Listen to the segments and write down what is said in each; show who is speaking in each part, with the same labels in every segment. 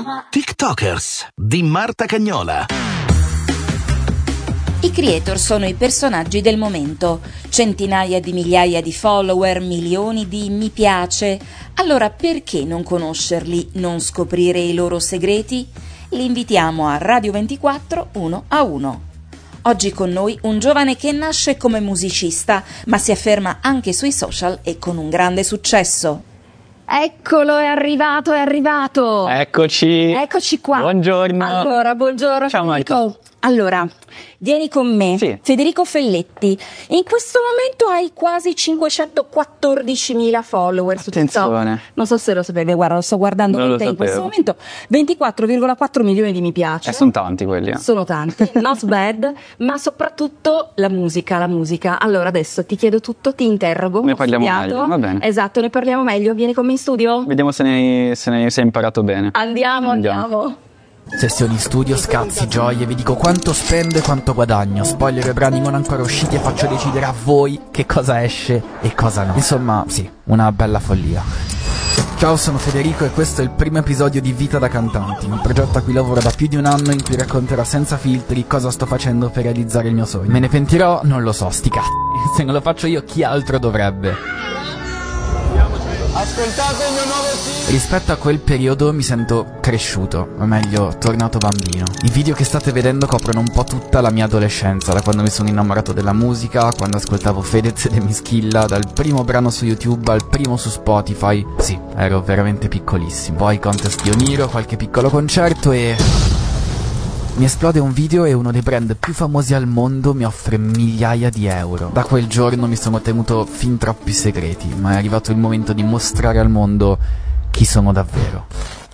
Speaker 1: TikTokers di Marta Cagnola.
Speaker 2: I creator sono i personaggi del momento, centinaia di migliaia di follower, milioni di mi piace. Allora perché non conoscerli, non scoprire i loro segreti? Li invitiamo a Radio 24 uno a uno. Oggi con noi un giovane che nasce come musicista, ma si afferma anche sui social e con un grande successo.
Speaker 3: Eccolo, è arrivato. Eccoci qua.
Speaker 4: Buongiorno.
Speaker 3: Allora, buongiorno.
Speaker 4: Ciao Marco.
Speaker 3: Allora, vieni con me.
Speaker 4: Sì.
Speaker 3: Federico Felletti. In questo momento hai quasi 514.000 follower su TikTok.
Speaker 4: Attenzione.
Speaker 3: Non so se lo sapevi, guarda, lo sto guardando
Speaker 4: Non
Speaker 3: con
Speaker 4: lo
Speaker 3: te in questo
Speaker 4: sapevo.
Speaker 3: momento. 24,4 milioni di mi piace.
Speaker 4: Sono tanti quelli.
Speaker 3: Sono tanti, not bad, ma soprattutto la musica. Allora adesso ti chiedo tutto, ti interrogo.
Speaker 4: Ne
Speaker 3: ho
Speaker 4: parliamo
Speaker 3: studiato.
Speaker 4: meglio, va bene.
Speaker 3: Esatto, ne parliamo meglio. Vieni con me in studio?
Speaker 4: Vediamo se ne sei imparato bene.
Speaker 3: Andiamo.
Speaker 5: Sessioni studio, scazzi, gioie, vi dico quanto spendo e quanto guadagno. Spoiler e brani non ancora usciti e faccio decidere a voi che cosa esce e cosa no. Insomma, sì, una bella follia. Ciao, sono Federico e questo è il primo episodio di Vita da Cantanti, un progetto a cui lavoro da più di un anno in cui racconterò senza filtri cosa sto facendo per realizzare il mio sogno. Me ne pentirò? Non lo so, sti cazzi. Se non lo faccio io, chi altro dovrebbe?
Speaker 6: Ascoltate il mio nuovo team.
Speaker 5: Rispetto a quel periodo mi sento cresciuto, o meglio, tornato bambino. I video che state vedendo coprono un po' tutta la mia adolescenza, da quando mi sono innamorato della musica, quando ascoltavo Fedez e De Mischilla, dal primo brano su YouTube al primo su Spotify. Sì, ero veramente piccolissimo. Poi contest di Oniro, qualche piccolo concerto e... mi esplode un video e uno dei brand più famosi al mondo mi offre migliaia di euro. Da quel giorno mi sono tenuto fin troppi segreti, ma è arrivato il momento di mostrare al mondo chi sono davvero.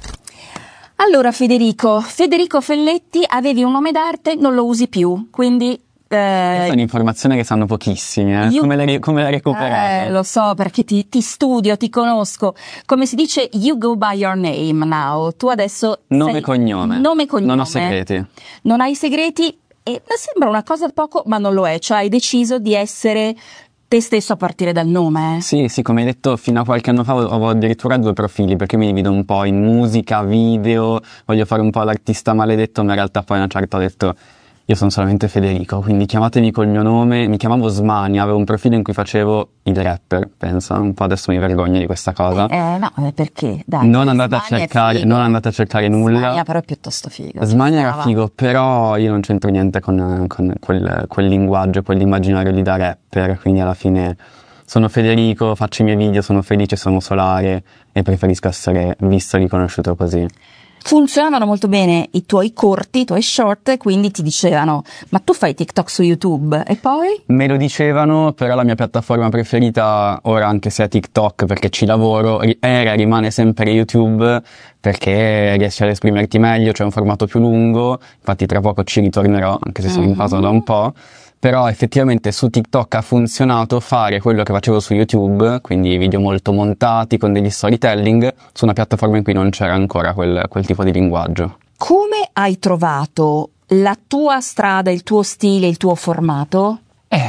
Speaker 3: Allora Federico Felletti, avevi un nome d'arte, non lo usi più, quindi...
Speaker 4: Questa è un'informazione che sanno pochissimi, come la recuperate?
Speaker 3: Lo so, perché ti studio, ti conosco. Come si dice, you go by your name now. Tu adesso
Speaker 4: Nome e cognome. Non ho segreti.
Speaker 3: Non hai segreti e sembra una cosa poco, ma non lo è. Cioè hai deciso di essere te stesso a partire dal nome.
Speaker 4: Sì, come hai detto, fino a qualche anno fa avevo addirittura 2 profili, perché mi divido un po' in musica, video, voglio fare un po' l'artista maledetto, ma in realtà poi a una certa ho detto... io sono solamente Federico, quindi chiamatemi col mio nome. Mi chiamavo Smania, avevo un profilo in cui facevo il rapper, pensa, un po' adesso mi vergogno di questa cosa.
Speaker 3: No, perché? Dai,
Speaker 4: non andate a cercare nulla.
Speaker 3: Smania però è piuttosto figo.
Speaker 4: Smania era figo, però io non c'entro niente con quel linguaggio, quell'immaginario lì da rapper, quindi alla fine sono Federico, faccio i miei video, sono felice, sono solare e preferisco essere visto e riconosciuto così.
Speaker 3: Funzionavano molto bene i tuoi corti, i tuoi short, quindi ti dicevano ma tu fai TikTok su YouTube e poi?
Speaker 4: Me lo dicevano, però la mia piattaforma preferita ora, anche se è TikTok perché ci lavoro, rimane sempre YouTube perché riesci ad esprimerti meglio, c'è un formato più lungo, infatti tra poco ci ritornerò anche se sono in pausa da un po'. Però effettivamente su TikTok ha funzionato fare quello che facevo su YouTube, quindi video molto montati con degli storytelling, su una piattaforma in cui non c'era ancora quel tipo di linguaggio.
Speaker 3: Come hai trovato la tua strada, il tuo stile, il tuo formato?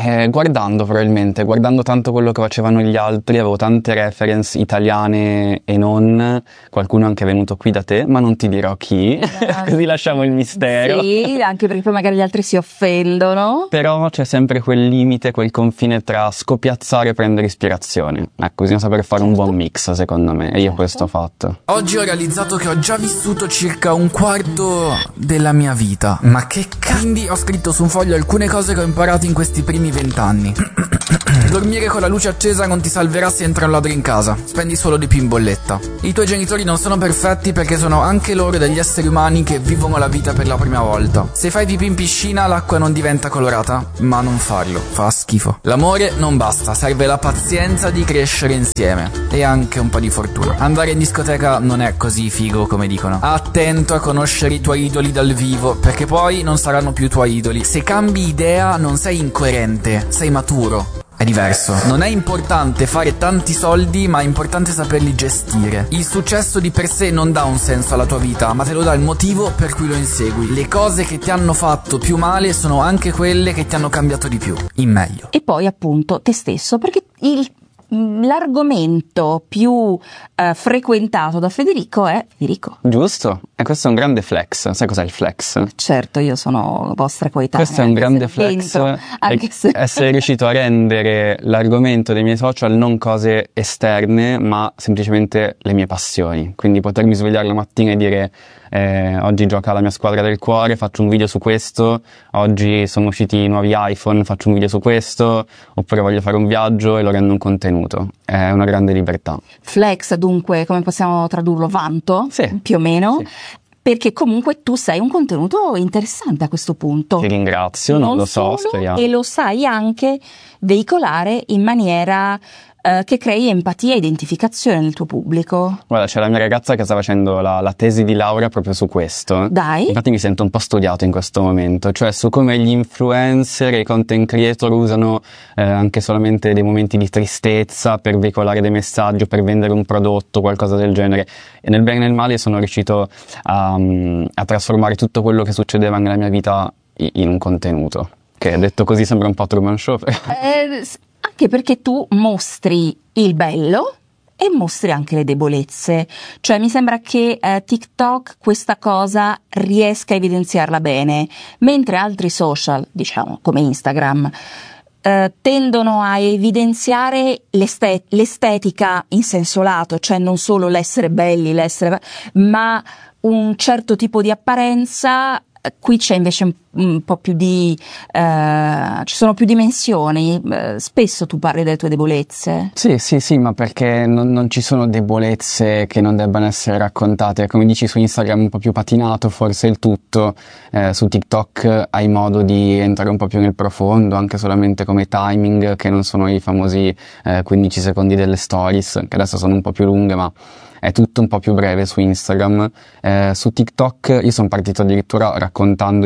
Speaker 4: Guardando tanto quello che facevano gli altri, avevo tante reference italiane e non, qualcuno è anche venuto qui da te, ma non ti dirò chi, così lasciamo il mistero.
Speaker 3: Sì, anche perché poi magari gli altri si offendono.
Speaker 4: Però c'è sempre quel limite, quel confine tra scopiazzare e prendere ispirazione. Ecco, bisogna saper fare un buon mix, secondo me, e io questo ho fatto.
Speaker 5: Oggi ho realizzato che ho già vissuto circa un quarto della mia vita. Ma che quindi ho scritto su un foglio alcune cose che ho imparato in questi primi 20 anni. Dormire con la luce accesa non ti salverà se entra un ladro in casa. Spendi solo di più in bolletta. I tuoi genitori non sono perfetti perché sono anche loro degli esseri umani che vivono la vita per la prima volta. Se fai pipì in piscina l'acqua non diventa colorata, ma non farlo, fa schifo. L'amore non basta, serve la pazienza di crescere insieme e anche un po' di fortuna. Andare in discoteca non è così figo come dicono. Attento a conoscere i tuoi idoli dal vivo, perché poi non saranno più i tuoi idoli. Se cambi idea non sei incoerente, sei maturo. È diverso. Non è importante fare tanti soldi, ma è importante saperli gestire. Il successo di per sé non dà un senso alla tua vita, ma te lo dà il motivo per cui lo insegui. Le cose che ti hanno fatto più male sono anche quelle che ti hanno cambiato di più, in meglio.
Speaker 3: E poi appunto te stesso, perché l'argomento più frequentato da Federico è Federico.
Speaker 4: Giusto, E questo è un grande flex. Sai cos'è il flex?
Speaker 3: Certo, io sono vostra coetanea.
Speaker 4: Questo è un grande flex.
Speaker 3: Dentro, anche se...
Speaker 4: essere riuscito a rendere l'argomento dei miei social non cose esterne, ma semplicemente le mie passioni. Quindi potermi svegliare la mattina e dire oggi gioca la mia squadra del cuore, faccio un video su questo, oggi sono usciti i nuovi iPhone, faccio un video su questo, oppure voglio fare un viaggio e lo rendo un contenuto. È una grande libertà.
Speaker 3: Flex, dunque, come possiamo tradurlo? Vanto?
Speaker 4: Sì.
Speaker 3: Più o meno?
Speaker 4: Sì.
Speaker 3: Perché comunque tu sei un contenuto interessante a questo punto.
Speaker 4: Ti ringrazio, non lo so, speriamo.
Speaker 3: E lo sai anche veicolare in maniera che crei empatia e identificazione nel tuo pubblico.
Speaker 4: Guarda, c'è la mia ragazza che sta facendo la tesi di laurea proprio su questo.
Speaker 3: Dai.
Speaker 4: Infatti mi sento un po' studiato in questo momento, cioè su come gli influencer e i content creator usano anche solamente dei momenti di tristezza per veicolare dei messaggi, per vendere un prodotto, qualcosa del genere. E nel bene e nel male sono riuscito a trasformare tutto quello che succedeva nella mia vita in un contenuto. Che detto così sembra un po' Truman Show.
Speaker 3: Anche perché tu mostri il bello e mostri anche le debolezze. Cioè mi sembra che TikTok questa cosa riesca a evidenziarla bene, mentre altri social, diciamo come Instagram, tendono a evidenziare l'estetica in senso lato, cioè non solo l'essere belli, ma un certo tipo di apparenza. Qui c'è invece un po' più di ci sono più dimensioni. Spesso tu parli delle tue debolezze.
Speaker 4: Sì, ma perché non ci sono debolezze che non debbano essere raccontate. Come dici, su Instagram un po' più patinato forse il tutto, su TikTok hai modo di entrare un po' più nel profondo, anche solamente come timing, che non sono i famosi 15 secondi delle stories, che adesso sono un po' più lunghe, ma è tutto un po' più breve su Instagram. Su TikTok io sono partito addirittura raccontando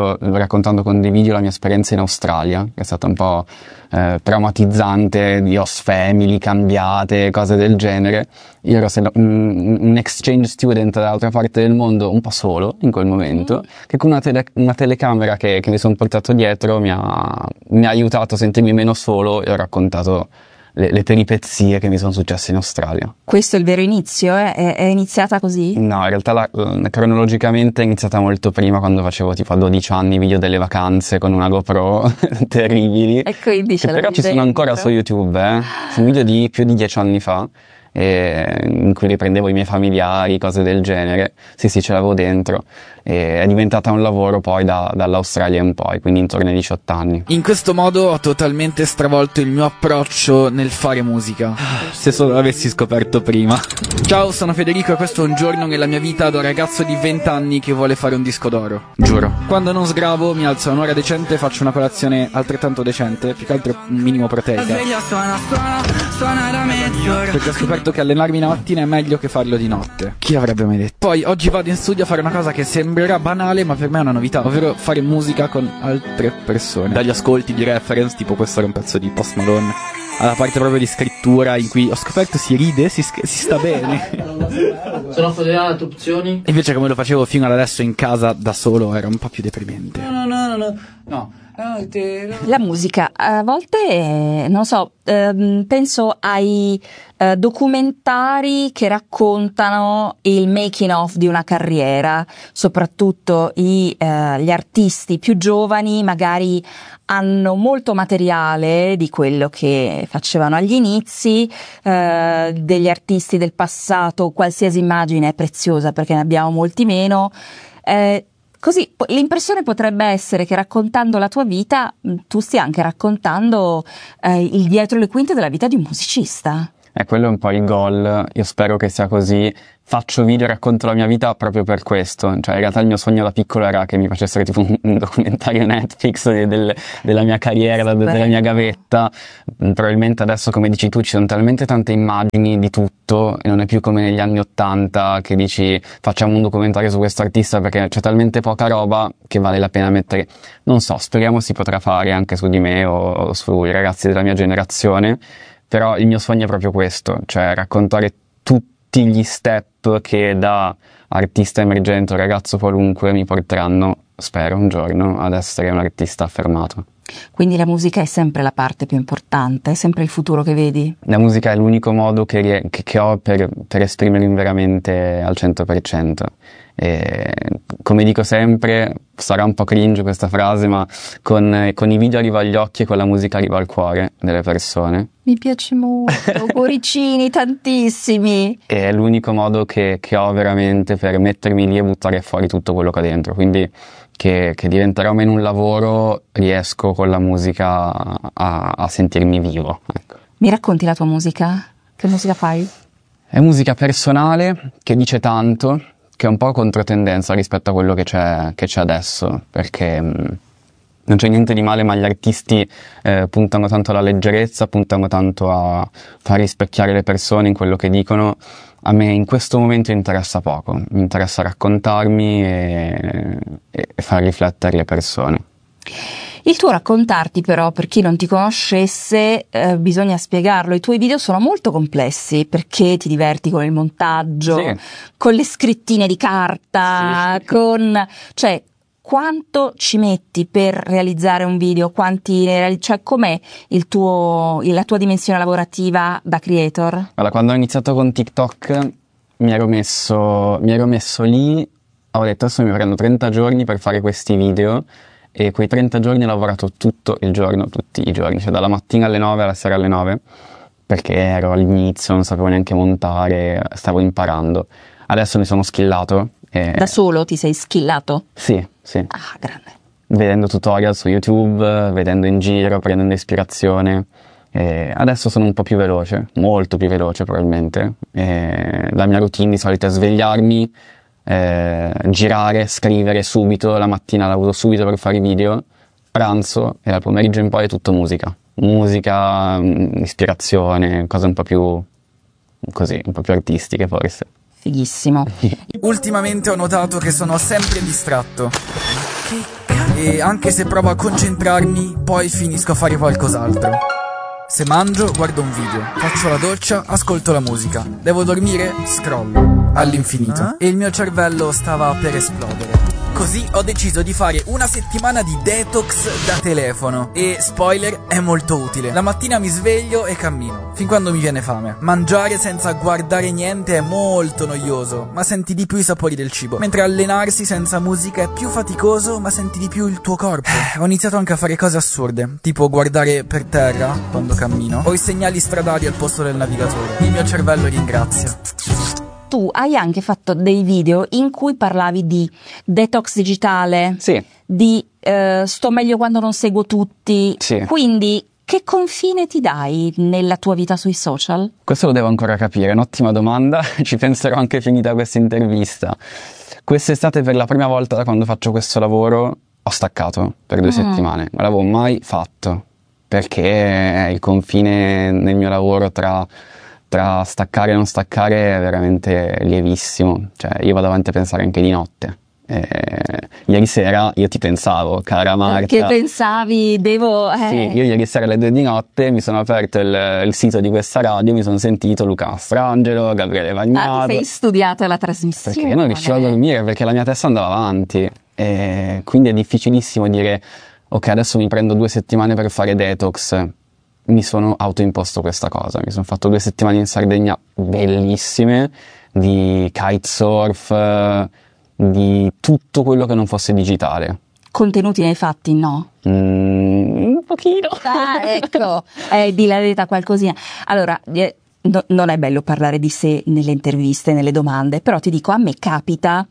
Speaker 4: con dei video la mia esperienza in Australia, che è stata un po' traumatizzante, di host family cambiate, cose del genere. Io ero un exchange student dall'altra parte del mondo, un po' solo in quel momento, che con una telecamera che mi sono portato dietro mi ha aiutato a sentirmi meno solo, e ho raccontato le peripezie che mi sono successe in Australia.
Speaker 3: Questo è il vero inizio? È iniziata così?
Speaker 4: No, in realtà cronologicamente è iniziata molto prima, quando facevo tipo a 12 anni video delle vacanze con una GoPro terribili.
Speaker 3: E quindi
Speaker 4: che però ci sono ancora su YouTube, sono video di più di 10 anni fa, in cui riprendevo i miei familiari, cose del genere. Sì, ce l'avevo dentro. E è diventata un lavoro poi dall'Australia in poi, quindi intorno ai 18 anni.
Speaker 5: In questo modo ho totalmente stravolto il mio approccio nel fare musica. Se solo l'avessi scoperto prima. Ciao, sono Federico e questo è un giorno nella mia vita da ragazzo di 20 anni che vuole fare un disco d'oro.
Speaker 4: Giuro.
Speaker 5: Quando non sgravo mi alzo a un'ora decente, faccio una colazione altrettanto decente, più che altro un minimo proteica. Perché ho scoperto che allenarmi la mattina è meglio che farlo di notte. Chi avrebbe mai detto? Poi oggi vado in studio a fare una cosa che sembrerà banale, ma per me è una novità, ovvero fare musica con altre persone. Dagli ascolti di reference, tipo questo era un pezzo di Post Malone, alla parte proprio di scrittura in cui ho scoperto si ride, si sta bene.
Speaker 6: Sono foderato le tue opzioni?
Speaker 5: Invece come lo facevo fino ad adesso in casa da solo era un po' più deprimente. No.
Speaker 3: La musica a volte, non so, penso ai documentari che raccontano il making of di una carriera, soprattutto gli artisti più giovani magari hanno molto materiale di quello che facevano agli inizi, degli artisti del passato qualsiasi immagine è preziosa perché ne abbiamo molti meno. Così l'impressione potrebbe essere che raccontando la tua vita tu stia anche raccontando il dietro le quinte della vita di un musicista.
Speaker 4: Quello è un po' il goal, io spero che sia così. Faccio video e racconto la mia vita proprio per questo, cioè in realtà il mio sogno da piccolo era che mi facessero tipo un documentario Netflix della mia carriera, della mia gavetta. Probabilmente adesso, come dici tu, ci sono talmente tante immagini di tutto e non è più come negli anni '80 che dici facciamo un documentario su questo artista, perché c'è talmente poca roba che vale la pena mettere. Non so, speriamo si potrà fare anche su di me o sui ragazzi della mia generazione, però il mio sogno è proprio questo, cioè raccontare tutti gli step che da artista emergente o ragazzo qualunque mi porteranno, spero un giorno, ad essere un artista affermato.
Speaker 3: Quindi la musica è sempre la parte più importante, è sempre il futuro che vedi?
Speaker 4: La musica è l'unico modo che ho per esprimermi veramente al 100%. E, come dico sempre, sarà un po' cringe questa frase, ma con i video arriva agli occhi e con la musica arriva al cuore delle persone.
Speaker 3: Mi piace molto, cuoricini tantissimi.
Speaker 4: E è l'unico modo che ho veramente per mettermi lì e buttare fuori tutto quello che ho dentro. Quindi che diventerà meno un lavoro, riesco con la musica a sentirmi vivo. Ecco.
Speaker 3: Mi racconti la tua musica? Che musica fai?
Speaker 4: È musica personale che dice tanto, che è un po' controtendenza rispetto a quello che c'è adesso, perché non c'è niente di male, ma gli artisti puntano tanto alla leggerezza, puntano tanto a far rispecchiare le persone in quello che dicono. A me in questo momento interessa poco, mi interessa raccontarmi e far riflettere le persone.
Speaker 3: Il tuo raccontarti però, per chi non ti conoscesse, bisogna spiegarlo. I tuoi video sono molto complessi perché ti diverti con il montaggio,
Speaker 4: sì,
Speaker 3: con le scrittine di carta,
Speaker 4: sì.
Speaker 3: Cioè, quanto ci metti per realizzare un video? Cioè, com'è la tua dimensione lavorativa da creator?
Speaker 4: Allora, quando ho iniziato con TikTok mi ero messo lì, ho detto adesso mi prendo 30 giorni per fare questi video. E quei 30 giorni ho lavorato tutto il giorno, tutti i giorni, cioè dalla mattina alle 9 alla sera alle 9, perché ero all'inizio, non sapevo neanche montare, stavo imparando. Adesso mi sono skillato.
Speaker 3: Da solo ti sei skillato?
Speaker 4: Sì.
Speaker 3: Ah, grande.
Speaker 4: Vedendo tutorial su YouTube, vedendo in giro, prendendo ispirazione. Adesso sono un po' più veloce, molto più veloce probabilmente. La mia routine di solito è svegliarmi, girare, scrivere subito, la mattina lavoro subito per fare i video, pranzo e dal pomeriggio in poi è tutto musica, ispirazione, cose un po' più così, un po' più artistiche forse.
Speaker 3: Fighissimo.
Speaker 5: Ultimamente ho notato che sono sempre distratto e anche se provo a concentrarmi poi finisco a fare qualcos'altro. Se mangio, guardo un video, faccio la doccia, ascolto la musica, devo dormire, scrollo all'infinito e il mio cervello stava per esplodere. Così ho deciso di fare una settimana di detox da telefono e, spoiler, è molto utile. La mattina mi sveglio e cammino, fin quando mi viene fame. Mangiare senza guardare niente è molto noioso, ma senti di più i sapori del cibo. Mentre allenarsi senza musica è più faticoso, ma senti di più il tuo corpo. Ho iniziato anche a fare cose assurde, tipo guardare per terra quando cammino, o i segnali stradali al posto del navigatore. Il mio cervello ringrazia.
Speaker 3: Tu hai anche fatto dei video in cui parlavi di detox digitale,
Speaker 4: Sì.
Speaker 3: di sto meglio quando non seguo tutti,
Speaker 4: Sì.
Speaker 3: Quindi che confine ti dai nella tua vita sui social?
Speaker 4: Questo lo devo ancora capire, è un'ottima domanda, ci penserò anche finita questa intervista. Quest'estate per la prima volta da quando faccio questo lavoro ho staccato per 2 settimane, non l'avevo mai fatto, perché il confine nel mio lavoro tra staccare e non staccare è veramente lievissimo, cioè io vado avanti a pensare anche di notte. Ieri sera io ti pensavo, cara Marta.
Speaker 3: Che pensavi, devo...
Speaker 4: Sì, io ieri sera alle 2 di notte mi sono aperto il sito di questa radio, mi sono sentito Luca Mastrangelo, Gabriele Vagnato.
Speaker 3: Ti sei studiato la trasmissione.
Speaker 4: Perché io non riuscivo a dormire, perché la mia testa andava avanti. E quindi è difficilissimo dire, ok, adesso mi prendo 2 settimane per fare detox. Mi sono autoimposto questa cosa, mi sono fatto 2 settimane in Sardegna bellissime, di kitesurf, di tutto quello che non fosse digitale.
Speaker 3: Contenuti ne hai fatti, no?
Speaker 4: Un pochino.
Speaker 3: Ecco, di la verità qualcosina. Allora, non è bello parlare di sé nelle interviste, nelle domande, però ti dico, a me capita,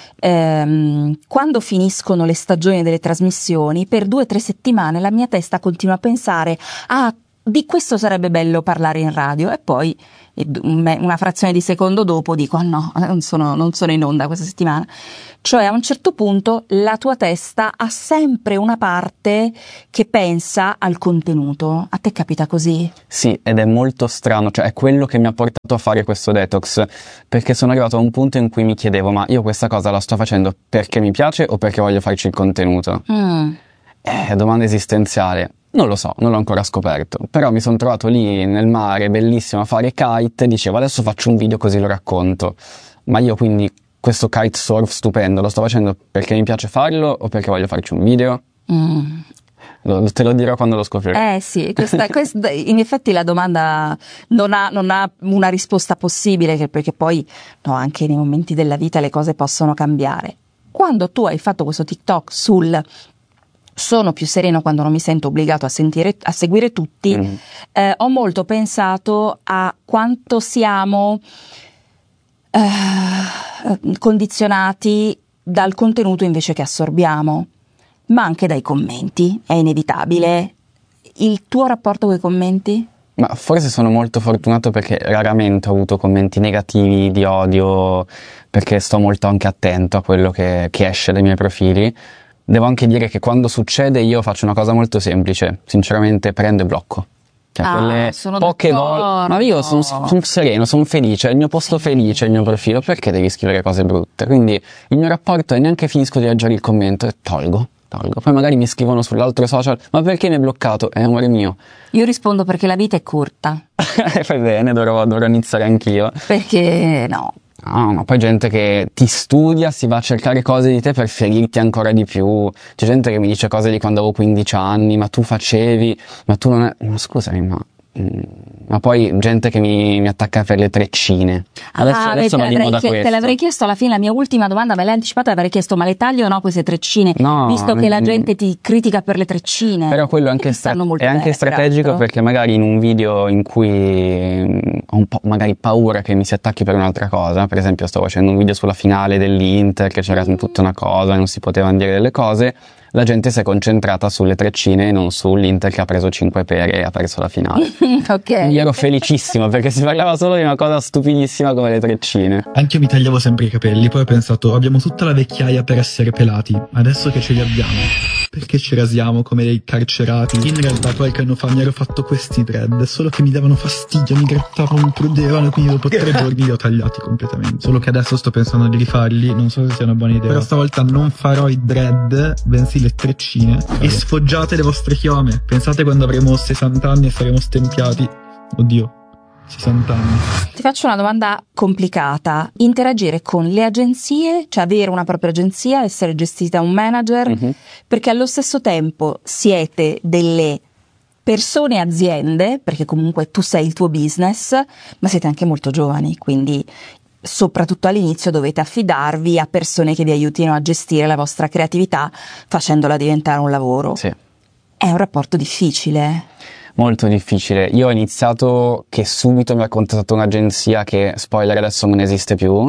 Speaker 3: quando finiscono le stagioni delle trasmissioni, per 2 o 3 settimane la mia testa continua a pensare, di questo sarebbe bello parlare in radio, e poi una frazione di secondo dopo dico no, non sono in onda questa settimana. Cioè a un certo punto la tua testa ha sempre una parte che pensa al contenuto. A te capita così?
Speaker 4: Sì, ed è molto strano, cioè è quello che mi ha portato a fare questo detox, perché sono arrivato a un punto in cui mi chiedevo, ma io questa cosa la sto facendo perché mi piace o perché voglio farci il contenuto? Domanda esistenziale. Non lo so, non l'ho ancora scoperto, però mi sono trovato lì nel mare, bellissimo, a fare kite, dicevo adesso faccio un video così lo racconto, ma io quindi questo kitesurf stupendo lo sto facendo perché mi piace farlo o perché voglio farci un video? Te lo dirò quando lo scoprirò.
Speaker 3: Sì, questa, in effetti la domanda non ha una risposta possibile, perché poi anche nei momenti della vita le cose possono cambiare. Quando tu hai fatto questo TikTok sul sono più sereno quando non mi sento obbligato a seguire tutti, ho molto pensato a quanto siamo condizionati dal contenuto invece che assorbiamo, ma anche dai commenti, è inevitabile. Il tuo rapporto con i commenti?
Speaker 4: Ma forse sono molto fortunato perché raramente ho avuto commenti negativi di odio, perché sto molto anche attento a quello che esce dai miei profili. Devo anche dire che quando succede io faccio una cosa molto semplice, sinceramente prendo e blocco. Cioè, quelle
Speaker 3: sono
Speaker 4: poche
Speaker 3: d'accordo.
Speaker 4: volte. Ma io sono sereno, sono felice, è il mio posto felice, il mio profilo, perché devi scrivere cose brutte? Quindi il mio rapporto è neanche finisco di leggere il commento e tolgo. Poi magari mi scrivono sull'altro social, ma perché mi hai bloccato? Amore mio.
Speaker 3: Io rispondo perché la vita è corta.
Speaker 4: Fai bene, dovrò iniziare anch'io.
Speaker 3: Perché no.
Speaker 4: No, ma poi gente che ti studia, si va a cercare cose di te per ferirti ancora di più. C'è gente che mi dice cose di quando avevo 15 anni, ma tu facevi, ma tu non è... Ma scusami, ma poi gente che mi attacca per le treccine. Adesso non animo da questo.
Speaker 3: Te l'avrei chiesto alla fine, la mia ultima domanda me l'hai anticipata, avrei chiesto ma le taglio o no queste treccine?
Speaker 4: No,
Speaker 3: visto che la gente ti critica per le treccine.
Speaker 4: Però quello è anche, anche strategico, perché magari in un video in cui ho un po' magari paura che mi si attacchi per un'altra cosa, per esempio sto facendo un video sulla finale dell'Inter, che c'era tutta una cosa, non si potevano dire delle cose, la gente si è concentrata sulle treccine e non sull'Inter che ha preso 5 pere e ha perso la finale.
Speaker 3: Ok.
Speaker 4: Io ero felicissimo perché si parlava solo di una cosa stupidissima come le treccine.
Speaker 7: Anche io mi tagliavo sempre i capelli, poi ho pensato, abbiamo tutta la vecchiaia per essere pelati, adesso che ce li abbiamo, perché ci rasiamo come dei carcerati? In realtà qualche anno fa mi ero fatto questi dread, solo che mi davano fastidio, mi grattavano, mi prudevano, quindi dopo 3 giorni li ho tagliati completamente. Solo che adesso sto pensando di rifarli, non so se sia una buona idea. Però stavolta non farò i dread, bensì le treccine. E sfoggiate le vostre chiome. Pensate quando avremo 60 anni e saremo stempiati. Oddio, 60 anni.
Speaker 3: Ti faccio una domanda complicata. Interagire con le agenzie, cioè avere una propria agenzia, essere gestita da un manager, perché allo stesso tempo siete delle persone e aziende, perché comunque tu sei il tuo business, ma siete anche molto giovani, quindi soprattutto all'inizio dovete affidarvi a persone che vi aiutino a gestire la vostra creatività facendola diventare un lavoro.
Speaker 4: Sì.
Speaker 3: È un rapporto difficile.
Speaker 4: Molto difficile. Io ho iniziato che subito mi ha contattato un'agenzia che, spoiler, adesso non esiste più,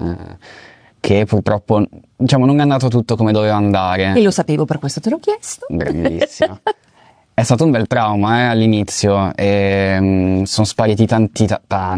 Speaker 4: che purtroppo, diciamo, non è andato tutto come doveva andare.
Speaker 3: E lo sapevo, per questo te l'ho chiesto.
Speaker 4: Grandissimo. È stato un bel trauma all'inizio e sono spariti tanti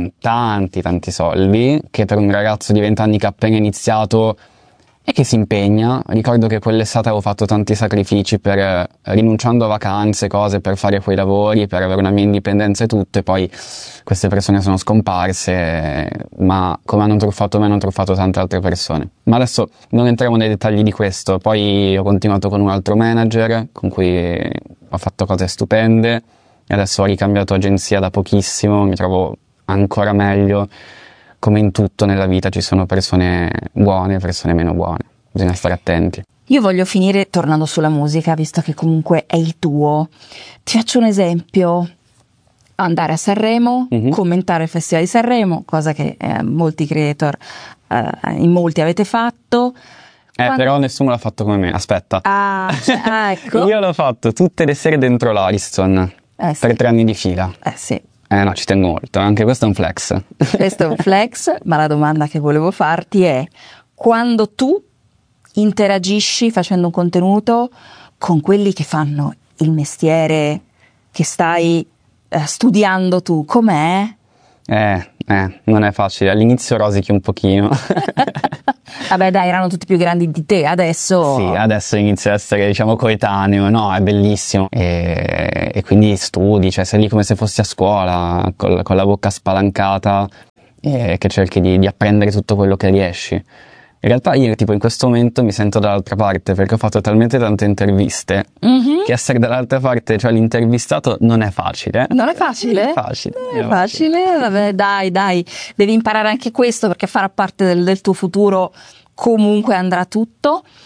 Speaker 4: soldi che per un ragazzo di 20 anni che ha appena iniziato e che si impegna. Ricordo che quell'estate avevo fatto tanti sacrifici rinunciando a vacanze, cose per fare quei lavori, per avere una mia indipendenza e tutto, e poi queste persone sono scomparse, ma come hanno truffato me hanno truffato tante altre persone. Ma adesso non entriamo nei dettagli di questo. Poi ho continuato con un altro manager con cui ho fatto cose stupende e adesso ho ricambiato agenzia da pochissimo, mi trovo ancora meglio. Come in tutto nella vita ci sono persone buone e persone meno buone, bisogna stare attenti.
Speaker 3: Io voglio finire tornando sulla musica, visto che comunque è il tuo. Ti faccio un esempio: andare a Sanremo, commentare il Festival di Sanremo, cosa che molti creator, in molti avete fatto.
Speaker 4: Però nessuno l'ha fatto come me, aspetta.
Speaker 3: Ecco.
Speaker 4: Io l'ho fatto tutte le sere dentro l'Ariston,
Speaker 3: sì.
Speaker 4: per 3 anni di fila.
Speaker 3: Sì.
Speaker 4: No, ci tengo molto, anche questo è un flex.
Speaker 3: Questo è un flex, ma la domanda che volevo farti è: quando tu interagisci facendo un contenuto con quelli che fanno il mestiere che stai studiando tu, com'è?
Speaker 4: Non è facile, all'inizio rosichi un pochino.
Speaker 3: Vabbè dai, erano tutti più grandi di te, adesso...
Speaker 4: Sì, adesso inizia a essere, diciamo, coetaneo, no, è bellissimo. E quindi studi, cioè sei lì come se fossi a scuola, con la bocca spalancata, e che cerchi di apprendere tutto quello che riesci. In realtà io tipo in questo momento mi sento dall'altra parte perché ho fatto talmente tante interviste che essere dall'altra parte, cioè l'intervistato, non è facile.
Speaker 3: Non è facile?
Speaker 4: È facile.
Speaker 3: È facile? Vabbè, dai, devi imparare anche questo perché farà parte del tuo futuro, comunque andrà tutto.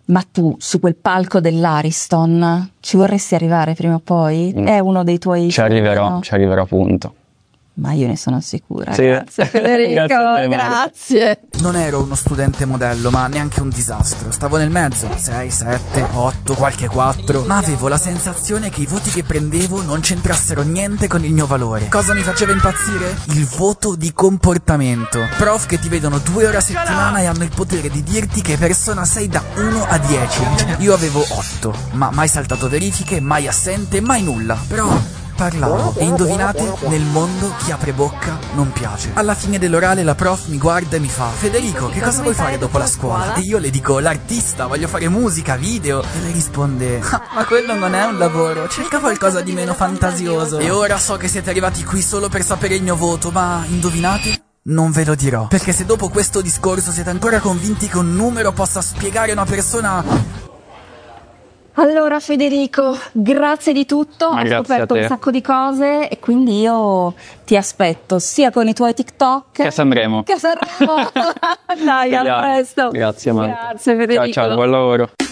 Speaker 3: Ma tu su quel palco dell'Ariston ci vorresti arrivare prima o poi? È uno dei tuoi...
Speaker 4: Ci arriverò,
Speaker 3: no?
Speaker 4: ci arriverò appunto.
Speaker 3: Ma io ne sono sicura.
Speaker 4: Sì.
Speaker 3: Grazie Federico,
Speaker 4: Grazie a te, Mario.
Speaker 3: grazie.
Speaker 5: Non ero uno studente modello, ma neanche un disastro. Stavo nel mezzo, 6, 7, 8, qualche 4. Ma avevo la sensazione che i voti che prendevo non c'entrassero niente con il mio valore. Cosa mi faceva impazzire? Il voto di comportamento. Prof che ti vedono 2 ore a settimana e hanno il potere di dirti che persona sei da 1 a 10. Io avevo 8, ma mai saltato verifiche, mai assente, mai nulla. Però... parlavo e indovinate, nel mondo chi apre bocca non piace. Alla fine dell'orale la prof mi guarda e mi fa: Federico, che cosa vuoi fare dopo la scuola? E io le dico: l'artista, voglio fare musica, video. E lei risponde: ma quello non è un lavoro, cerca qualcosa di meno fantasioso. E ora so che siete arrivati qui solo per sapere il mio voto, ma indovinate? Non ve lo dirò, perché se dopo questo discorso siete ancora convinti che un numero possa spiegare una persona...
Speaker 3: Allora Federico, grazie di tutto, ho
Speaker 4: grazie
Speaker 3: scoperto
Speaker 4: a te.
Speaker 3: un sacco di cose e quindi io ti aspetto sia con i tuoi TikTok
Speaker 4: Che a Sanremo.
Speaker 3: che a Sanremo. Dai, a presto.
Speaker 4: Grazie Marta.
Speaker 3: Grazie Federico.
Speaker 4: Ciao, buon lavoro.